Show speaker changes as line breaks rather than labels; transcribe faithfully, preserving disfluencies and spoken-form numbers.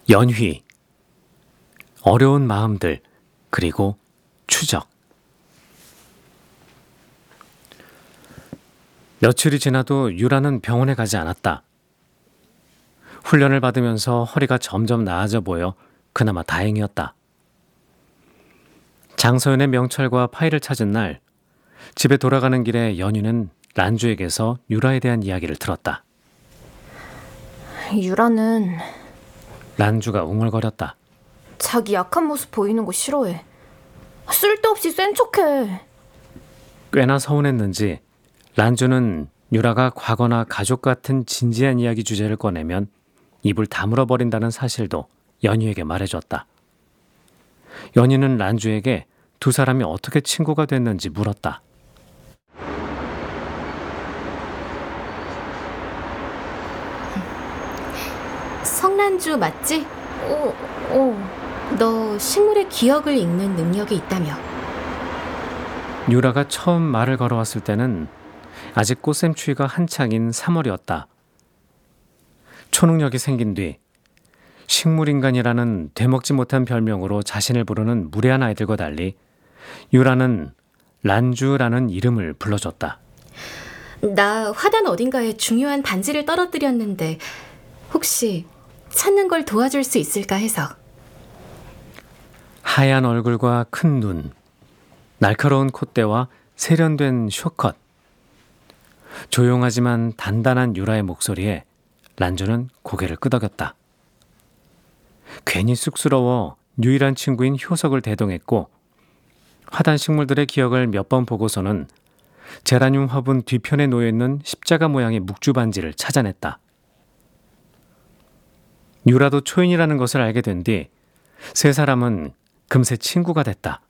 연휘, 어려운 마음들, 그리고 추적. 며칠이 지나도 유라는 병원에 가지 않았다. 훈련을 받으면서 허리가 점점 나아져 보여 그나마 다행이었다. 장서연의 명찰과 파일을 찾은 날, 집에 돌아가는 길에 연희는 란주에게서 유라에 대한 이야기를 들었다.
유라는
란주가 웅얼거렸다.
자기 약한 모습 보이는 거 싫어해. 쓸데없이 센 척해.
꽤나 서운했는지 란주는 유라가 과거나 가족 같은 진지한 이야기 주제를 꺼내면 입을 다물어버린다는 사실도 연희에게 말해줬다. 연희는 란주에게 두 사람이 어떻게 친구가 됐는지 물었다.
성란주 맞지?
어, 어.
너 식물의 기억을 읽는 능력이 있다며.
유라가 처음 말을 걸어왔을 때는 아직 꽃샘추위가 한창인 삼월이었다. 초능력이 생긴 뒤 식물인간이라는 되먹지 못한 별명으로 자신을 부르는 무례한 아이들과 달리 유라는 란주라는 이름을 불러줬다.
나 화단 어딘가에 중요한 반지를 떨어뜨렸는데 혹시 찾는 걸 도와줄 수 있을까 해서.
하얀 얼굴과 큰 눈, 날카로운 콧대와 세련된 쇼컷. 조용하지만 단단한 유라의 목소리에 란주는 고개를 끄덕였다. 괜히 쑥스러워 유일한 친구인 효석을 대동했고 화단 식물들의 기억을 몇 번 보고서는 제라늄 화분 뒤편에 놓여있는 십자가 모양의 묵주 반지를 찾아냈다. 유라도 초인이라는 것을 알게 된 뒤 세 사람은 금세 친구가 됐다.